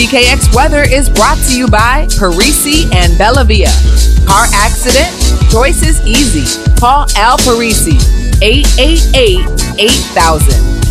PKX Weather is brought to you by Parisi and Bellavia. Car accident? Choice is easy. Call Al Parisi, 888-8000.